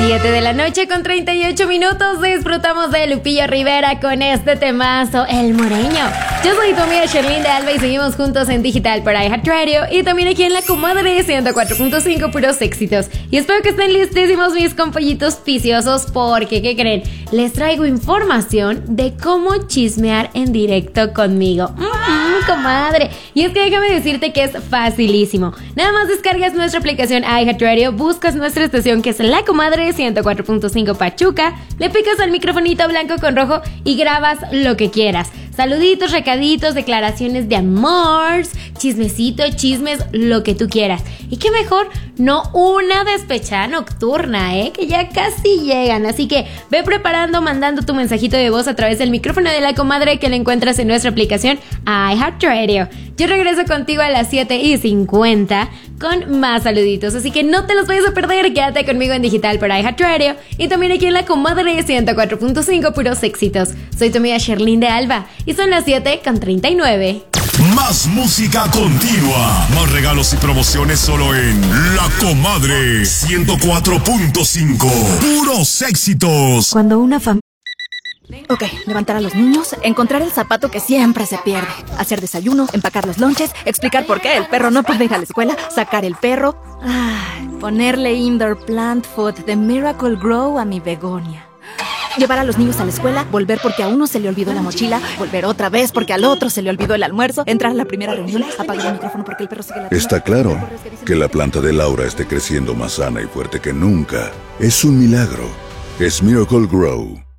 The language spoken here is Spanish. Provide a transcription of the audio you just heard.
7 de la noche con 38 minutos. Disfrutamos de Lupillo Rivera con este temazo, El Moreño. Yo soy tu amiga Sherlyn de Alba y seguimos juntos en digital por iHeartRadio y también aquí en La Comadre 104.5, puros éxitos. Y espero que estén listísimos mis compollitos viciosos porque, ¿qué creen? Les traigo información de cómo chismear en directo conmigo. Comadre. Y es que déjame decirte que es facilísimo. Nada más descargas nuestra aplicación iHeartRadio, buscas nuestra estación que es La Comadre 104.5 Pachuca, le picas al microfonito blanco con rojo y grabas lo que quieras. Saluditos, recaditos, declaraciones de amor, chismecito, chismes, lo que tú quieras. Y qué mejor, no una despechada nocturna, que ya casi llegan. Así que ve preparando, mandando tu mensajito de voz a través del micrófono de La Comadre que lo encuentras en nuestra aplicación iHeartRadio. Yo regreso contigo a las 7:50 con más saluditos, así que no te los vayas a perder. Quédate conmigo en digital por iHeartRadio y también aquí en La Comadre 104.5, puros éxitos. Soy tu amiga Sherlyn de Alba y son las 7:39. Más música continua, más regalos y promociones solo en La Comadre 104.5, puros éxitos. Cuando una familia... Ok, levantar a los niños, encontrar el zapato que siempre se pierde, hacer desayuno, empacar los lonches, explicar por qué el perro no puede ir a la escuela, sacar el perro, ponerle indoor plant food de Miracle Grow a mi begonia. Llevar a los niños a la escuela, volver porque a uno se le olvidó la mochila, volver otra vez porque al otro se le olvidó el almuerzo, entrar a la primera reunión, apagar el micrófono porque el perro sigue la... Está claro que la planta de Laura esté creciendo más sana y fuerte que nunca. Es un milagro. Es Miracle Grow.